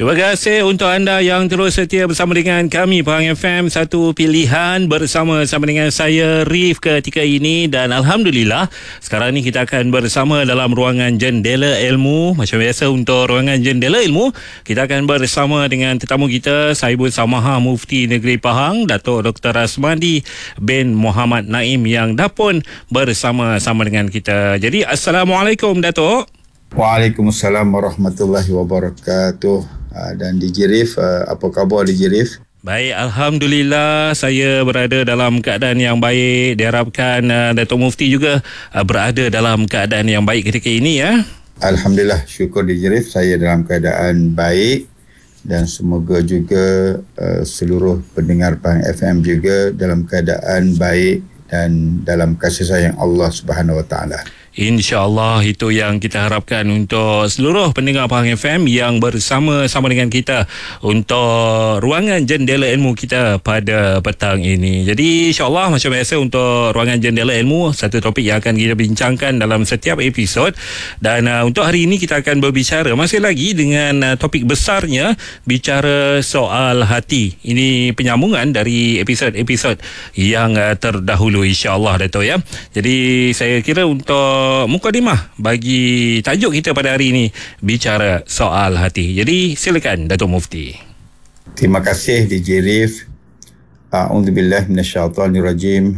Terima kasih untuk anda yang terus setia bersama dengan kami Pahang FM, satu pilihan bersama dengan saya Rif ketika ini. Dan Alhamdulillah sekarang ni kita akan bersama dalam ruangan Jendela Ilmu. Macam biasa untuk ruangan Jendela Ilmu, kita akan bersama dengan tetamu kita, Sahibul Samaha Mufti Negeri Pahang, Datuk Dr. Asmadi bin Muhammad Naim, yang dah pun bersama-sama dengan kita. Jadi Assalamualaikum Datuk. Waalaikumsalam warahmatullahi wabarakatuh. Dan DJ Rif, apa khabar DJ Rif? Baik, Alhamdulillah saya berada dalam keadaan yang baik. Diharapkan Datuk Mufti juga berada dalam keadaan yang baik ketika ini ya. Alhamdulillah, syukur DJ Rif, saya dalam keadaan baik. Dan semoga juga seluruh pendengar Pahang FM juga dalam keadaan baik dan dalam kasih sayang Allah Subhanahu Wa Taala. InsyaAllah itu yang kita harapkan untuk seluruh pendengar Pahang FM yang bersama-sama dengan kita untuk ruangan Jendela Ilmu kita pada petang ini. Jadi insyaAllah macam biasa untuk ruangan Jendela Ilmu, satu topik yang akan kita bincangkan dalam setiap episod. Dan untuk hari ini kita akan berbicara masih lagi dengan topik besarnya, bicara soal hati. Ini penyambungan dari episod-episod yang terdahulu insyaAllah Dato' ya. Jadi saya kira untuk mukadimah bagi tajuk kita pada hari ini, bicara soal hati. Jadi silakan Datuk Mufti. Terima kasih DJ Rif. A'udzubillahi minasyaitonirrajim.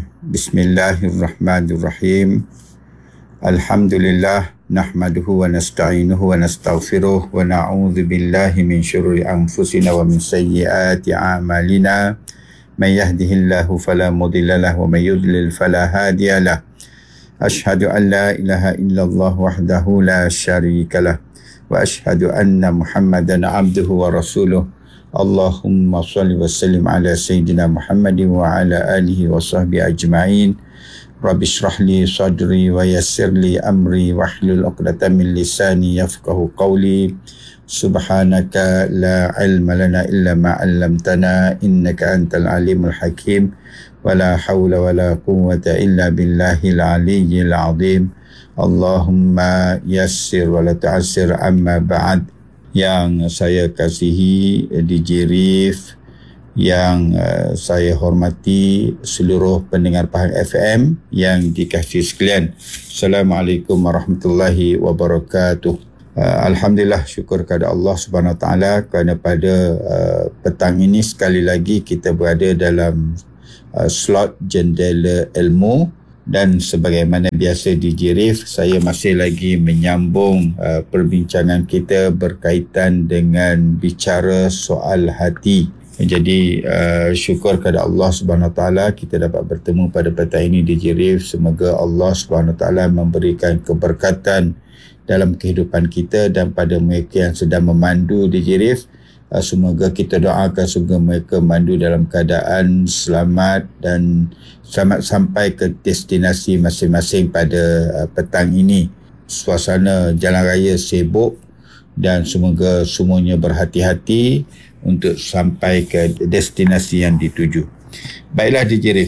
Bismillahirrahmanirrahim. Alhamdulillah nahmaduhu wa nasta'inuhu wa nastaghfiruh wa na'udzubillahi min syururi anfusina wa min sayyiati a'malina. May yahdihillahu fala mudilla lahu wa may yudlil fala hadiyalah. Ashhadu an la ilaha illallah wahdahu la syarika lah wa ashhadu anna Muhammadan abduhu wa rasuluh. Allahumma salli wa sallim ala sayyidina Muhammadin wa ala alihi wa sahbihi ajma'in. Rabbi shrah li sadri wa yassir li amri wahlul 'uqdatam min lisani yafqahu qawli. Subhanaka la ilma lana illa ma 'allamtana innaka antal alimul hakim. Wala hawla wala quwwata illa billahil aliyyil azim. Allahumma yassir wala tu'assir, amma ba'd. Yang saya kasihi DJ Rif, yang saya hormati seluruh pendengar Pahang FM yang dikasihi sekalian, Assalamualaikum warahmatullahi wabarakatuh. Alhamdulillah, syukur kepada Allah Subhanahu Wa Taala kerana pada petang ini sekali lagi kita berada dalam slot Jendela Ilmu. Dan sebagaimana biasa DJ Rif, saya masih lagi menyambung perbincangan kita berkaitan dengan bicara soal hati. Jadi syukur kepada Allah Subhanahu Wa Taala kita dapat bertemu pada petang ini DJ Rif. Semoga Allah Subhanahu Wa Taala memberikan keberkatan dalam kehidupan kita dan pada mereka yang sedang memandu DJ Rif. Semoga kita doakan semoga mereka mandu dalam keadaan selamat dan selamat sampai ke destinasi masing-masing pada petang ini. Suasana jalan raya sibuk dan semoga semuanya berhati-hati untuk sampai ke destinasi yang dituju. Baiklah DJ Rif,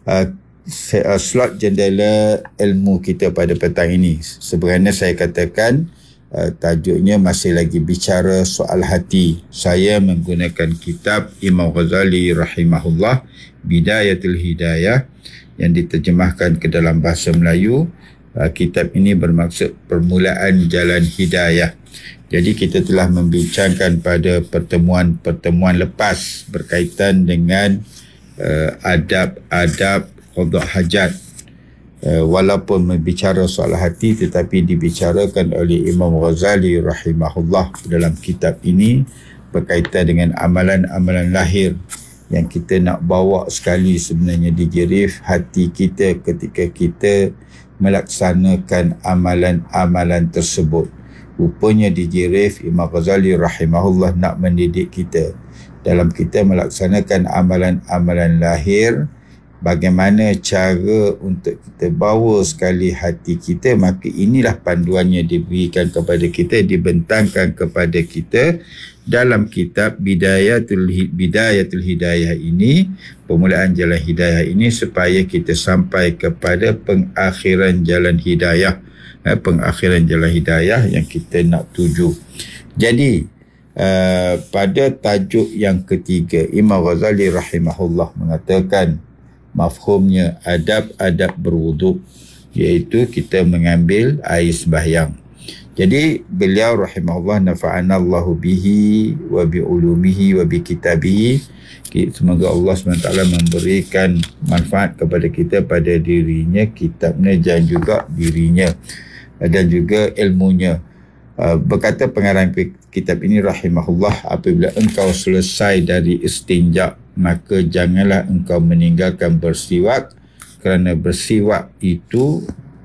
slot Jendela Ilmu kita pada petang ini, sebenarnya saya katakan tajuknya masih lagi bicara soal hati. Saya menggunakan kitab Imam Ghazali rahimahullah, Bidayatul Hidayah, yang diterjemahkan ke dalam bahasa Melayu. Kitab ini bermaksud permulaan jalan hidayah. Jadi kita telah membincangkan pada pertemuan lepas berkaitan dengan adab-adab qada hajat. Walaupun berbicara soal hati tetapi dibicarakan oleh Imam Ghazali rahimahullah dalam kitab ini berkaitan dengan amalan-amalan lahir yang kita nak bawa sekali sebenarnya DJ Rif, hati kita ketika kita melaksanakan amalan-amalan tersebut. Rupanya DJ Rif, Imam Ghazali rahimahullah nak mendidik kita dalam kita melaksanakan amalan-amalan lahir. Bagaimana cara untuk kita bawa sekali hati kita, maka inilah panduannya diberikan kepada kita, dibentangkan kepada kita dalam kitab Bidayatul Hidayah ini, permulaan jalan hidayah ini, supaya kita sampai kepada pengakhiran jalan hidayah yang kita nak tuju. Jadi pada tajuk yang ketiga, Imam Ghazali rahimahullah mengatakan mafhumnya adab-adab berwuduk, iaitu kita mengambil air sembahyang. Jadi beliau rahimahullah, nafa'ana Allahu bihi wa bi ulumihi wa bi kitabihi. Semoga Allah SWT memberikan manfaat kepada kita pada dirinya, kitabnya dan juga dirinya dan juga ilmunya. Berkata pengarang kitab ini rahimahullah, apabila engkau selesai dari istinja, maka janganlah engkau meninggalkan bersiwak, kerana bersiwak itu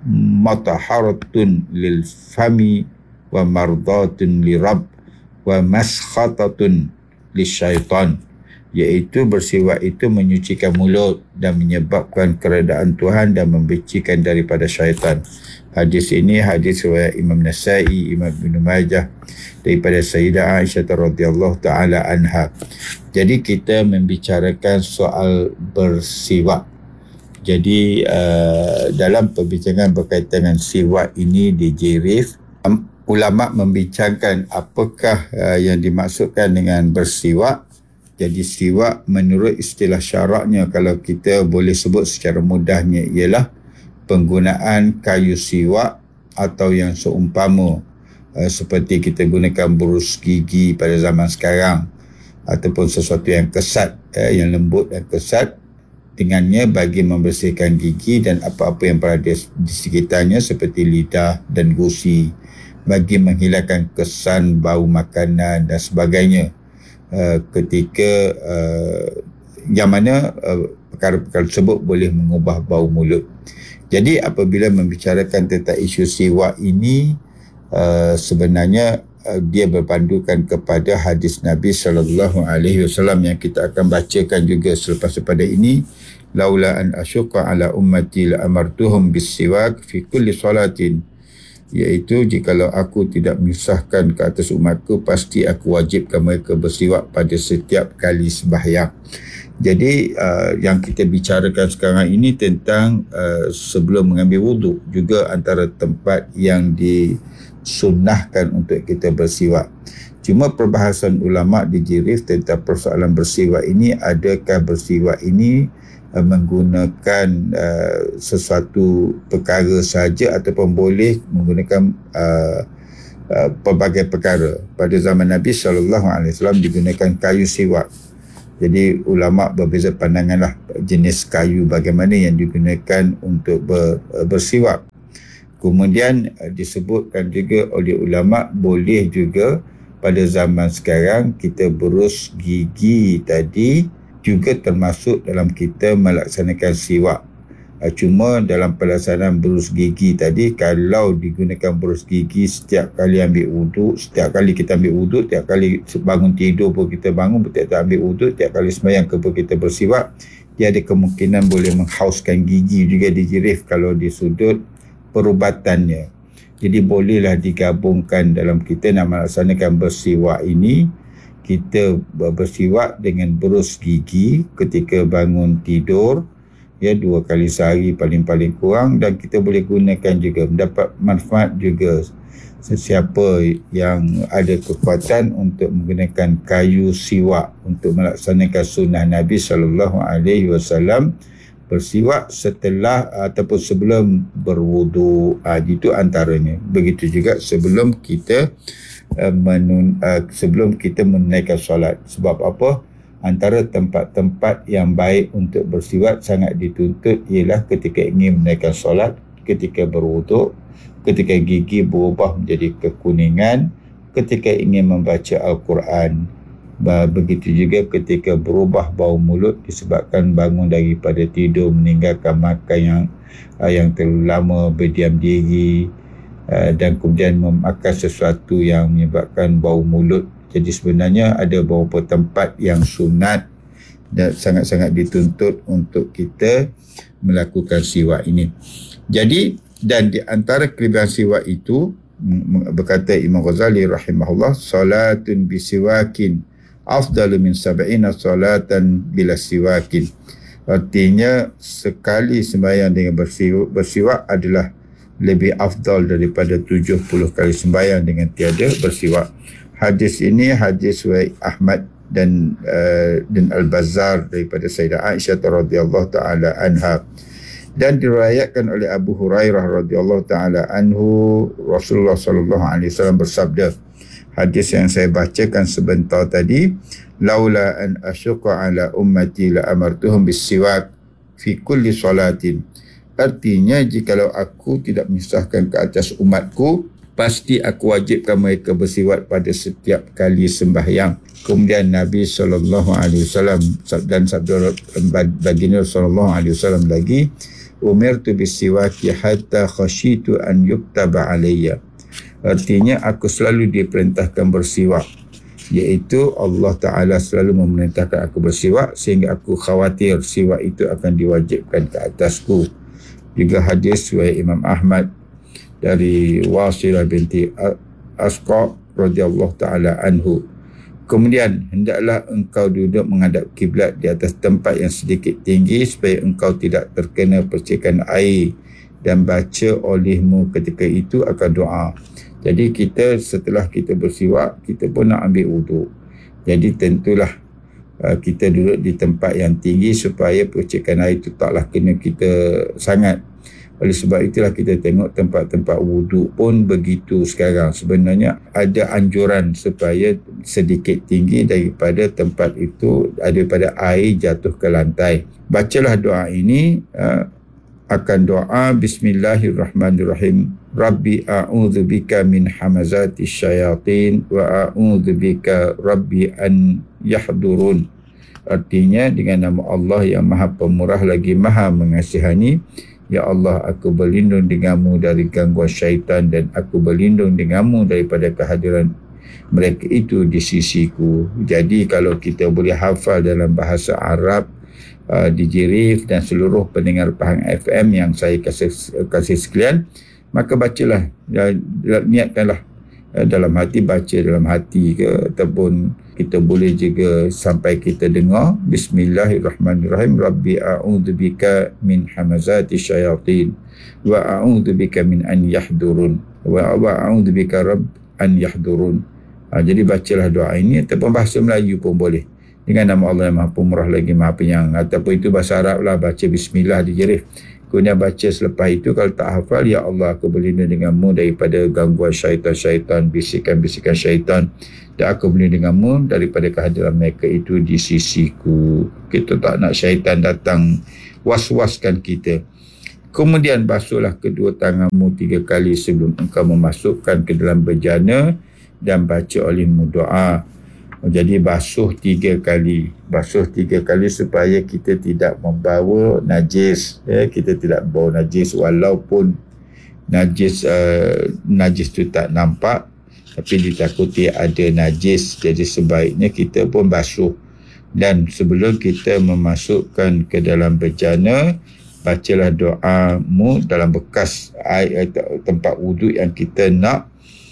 mataharatun lil fami wa mardatun li rabb wa maskhatatun lisyaitan, iaitu bersiwak itu menyucikan mulut dan menyebabkan keredaan Tuhan dan membencikan daripada syaitan. Hadis ini hadis riwayat Imam Nasa'i, Imam Ibn Majah daripada Sayyidah Aisyah radhiyallahu taala anha. Jadi kita membicarakan soal bersiwak. Jadi dalam perbincangan berkaitan dengan siwak ini di Jirif, ulama membincangkan apakah yang dimaksudkan dengan bersiwak. Jadi siwak menurut istilah syaraknya, kalau kita boleh sebut secara mudahnya, ialah penggunaan kayu siwak atau yang seumpama seperti kita gunakan burus gigi pada zaman sekarang, ataupun sesuatu yang kesat, yang lembut dan kesat, dengannya bagi membersihkan gigi dan apa-apa yang berada di sekitarnya seperti lidah dan gusi, bagi menghilangkan kesan bau makanan dan sebagainya, ketika yang mana perkara-perkara tersebut boleh mengubah bau mulut. Jadi apabila membicarakan tentang isu siwak ini, sebenarnya dia berpandukan kepada hadis Nabi SAW yang kita akan bacakan juga selepas daripada ini. Laula an asyqa ala ummati la amartuhum bis-siwak fi kulli salatin, iaitu jikalau aku tidak menyusahkan ke atas umatku, pasti aku wajibkan mereka bersiwak pada setiap kali sembahyang. Jadi yang kita bicarakan sekarang ini tentang sebelum mengambil wuduk, juga antara tempat yang disunnahkan untuk kita bersiwak. Cuma perbahasan ulama di Jirif tentang persoalan bersiwak ini, adakah bersiwak ini menggunakan sesuatu perkara saja ataupun boleh menggunakan pelbagai perkara. Pada zaman Nabi SAW digunakan kayu siwak. Jadi ulama berbeza pandangan lah jenis kayu bagaimana yang digunakan untuk bersiwak. Kemudian disebutkan juga oleh ulama boleh juga pada zaman sekarang kita berus gigi tadi juga termasuk dalam kita melaksanakan siwak. Cuma dalam pelaksanaan berus gigi tadi, kalau digunakan berus gigi setiap kali ambil wuduk, setiap kali kita ambil wuduk, setiap kali bangun tidur pun kita bangun, setiap ambil wuduk, setiap kali sembahyang pun kita bersiwak, dia ada kemungkinan boleh menghauskan gigi juga di Jirif kalau di sudut perubatannya. Jadi bolehlah digabungkan dalam kita nak melaksanakan bersiwak ini. Kita bersiwak dengan berus gigi ketika bangun tidur, 2 kali sehari paling-paling kurang, dan kita boleh gunakan juga, mendapat manfaat juga. Sesiapa yang ada kekuatan untuk menggunakan kayu siwak untuk melaksanakan sunnah Nabi SAW, bersiwak setelah ataupun sebelum berwuduk, itu antaranya. Begitu juga sebelum kita menunaikan solat. Sebab apa? Antara tempat-tempat yang baik untuk bersiwak sangat dituntut ialah ketika ingin menunaikan solat, ketika berwuduk, ketika gigi berubah menjadi kekuningan, ketika ingin membaca Al-Quran. Begitu juga ketika berubah bau mulut disebabkan bangun daripada tidur, meninggalkan makan yang terlalu lama, berdiam diri, dan kemudian memakan sesuatu yang menyebabkan bau mulut. Jadi sebenarnya ada beberapa tempat yang sunat dan sangat-sangat dituntut untuk kita melakukan siwak ini. Jadi, dan di antara kelebihan siwak itu, berkata Imam Ghazali rahimahullah, salatun bisiwakin afdalu min 70 salatan bila siwakin. Artinya sekali sembahyang dengan bersiwak adalah lebih afdal daripada 70 kali sembahyang dengan tiada bersiwak. Hadis ini hadis riwayat Ahmad dan Al-Bazzar daripada Sayyidah Aisyah radhiyallahu taala anha, dan diriwayatkan oleh Abu Hurairah radhiyallahu taala anhu. Rasulullah sallallahu alaihi wasallam bersabda, hadis yang saya bacakan sebentar tadi, laula an asyqa ala ummati la amartuhum bis-siwak fi kulli salatin. Artinya, jikalau aku tidak menyusahkan ke atas umatku, pasti aku wajibkan mereka bersiwak pada setiap kali sembahyang. Kemudian Nabi SAW dan sabda baginda SAW lagi, umirtu bisiwaki hatta khashitu an yuktaba alayya. Artinya, aku selalu diperintahkan bersiwak, iaitu Allah Ta'ala selalu memerintahkan aku bersiwak sehingga aku khawatir siwak itu akan diwajibkan ke atasku. Juga hadis riwayat Imam Ahmad dari Wasilah binti Asqa radhiyallahu taala anhu. Kemudian, hendaklah engkau duduk menghadap kiblat di atas tempat yang sedikit tinggi supaya engkau tidak terkena percikan air, dan baca olehmu ketika itu akan doa. Jadi kita setelah kita bersiwak, kita pun nak ambil wuduk. Jadi tentulah kita duduk di tempat yang tinggi supaya percikan air itu taklah kena kita sangat. Oleh sebab itulah kita tengok tempat-tempat wuduk pun begitu sekarang. Sebenarnya ada anjuran supaya sedikit tinggi daripada tempat itu, daripada air jatuh ke lantai. Bacalah doa ini, akan doa Bismillahirrahmanirrahim. Rabbi a'udzubika min hamazati syayatin wa a'udzubika Rabbi an yahdurun. Artinya, dengan nama Allah yang Maha Pemurah lagi Maha Mengasihani, ya Allah, aku berlindung denganmu dari gangguan syaitan, dan aku berlindung denganmu daripada kehadiran mereka itu di sisiku. Jadi kalau kita boleh hafal dalam bahasa Arab, di Jirif dan seluruh pendengar Pahang FM yang saya kasih sekalian, maka bacalah, niatkanlah dalam hati, baca dalam hati ke, ataupun kita boleh juga sampai kita dengar Bismillahirrahmanirrahim. Rabbi a'udzubika min hamazati syayatin wa a'udzubika min an yahdurun wa a'udzubika rabb an yahdurun. Jadi bacalah doa ini, ataupun bahasa Melayu pun boleh, dengan nama Allah yang Maha Pemurah lagi Maha Penyayang, ataupun itu bahasa Arab lah, baca Bismillah di Jirif. Kemudian baca selepas itu, kalau tak hafal, ya Allah, aku berlindung denganmu daripada gangguan syaitan-syaitan, bisikan-bisikan syaitan, dan aku berlindung denganmu daripada kehadiran mereka itu di sisiku. Kita tak nak syaitan datang was-waskan kita. Kemudian basuhlah kedua tanganmu 3 kali sebelum engkau memasukkan ke dalam bejana, dan baca olehmu doa. Jadi basuh 3 kali. Basuh 3 kali supaya kita tidak membawa najis. Kita tidak membawa najis, walaupun najis tu tak nampak, tapi ditakuti ada najis. Jadi sebaiknya kita pun basuh. Dan sebelum kita memasukkan ke dalam bejana, bacalah doamu dalam bekas air tempat wuduk yang kita nak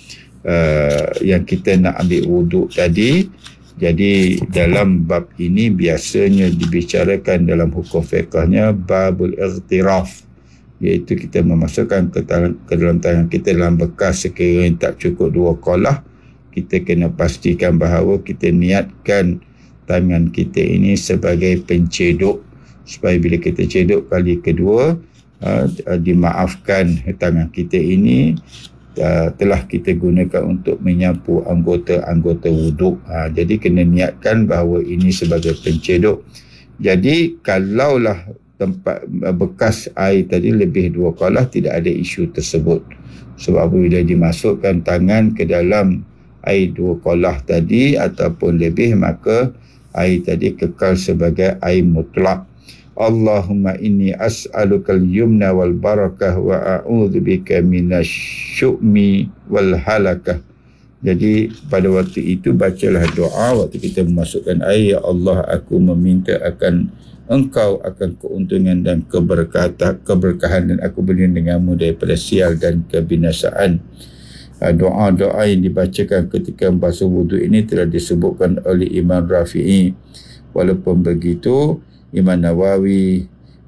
ambil wuduk tadi. Jadi dalam bab ini biasanya dibicarakan dalam hukum fiqhnya babul ightiraf, iaitu kita memasukkan ke dalam tangan kita dalam bekas sekiranya tak cukup 2 qalah. Kita kena pastikan bahawa kita niatkan tangan kita ini sebagai penceduk, supaya bila kita ceduk kali kedua, dimaafkan tangan kita ini telah kita gunakan untuk menyapu anggota-anggota wuduk. Jadi kena niatkan bahawa ini sebagai penceduk. Jadi kalaulah tempat bekas air tadi lebih 2 qalah, tidak ada isu tersebut. Sebab apabila dimasukkan tangan ke dalam air 2 qalah tadi ataupun lebih, maka air tadi kekal sebagai air mutlak. Allahumma inni as'alukal yumna wal barakah wa a'udzubika minasyu'mi wal halakah. Jadi pada waktu itu bacalah doa waktu kita memasukkan air, ya Allah, aku meminta akan Engkau akan keuntungan dan keberkahan, dan aku berlindung denganmu daripada sial dan kebinasaan. Doa-doa yang dibacakan ketika membasuh wuduk ini telah disebutkan oleh Imam Rafi'i. Walaupun begitu, Imam Nawawi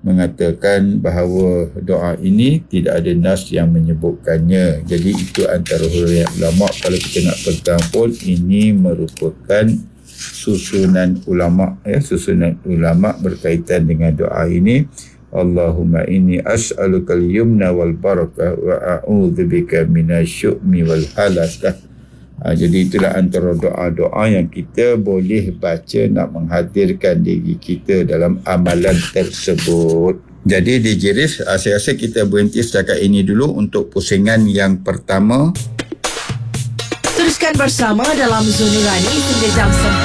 mengatakan bahawa doa ini tidak ada nas yang menyebutkannya. Jadi itu antara huraian ulama. Kalau kita nak pegang pun, ini merupakan susunan ulama, susunan ulama berkaitan dengan doa ini. Allahumma inni as'alukal yumna wal barakah wa a'udzubika minasyu'mi wal halakah. Jadi itulah antara doa-doa yang kita boleh baca nak menghadirkan diri kita dalam amalan tersebut. Jadi di Jiris, saya rasa kita berhenti setakat ini dulu untuk pusingan yang pertama. Teruskan bersama dalam Zon Nurani hingga jam 9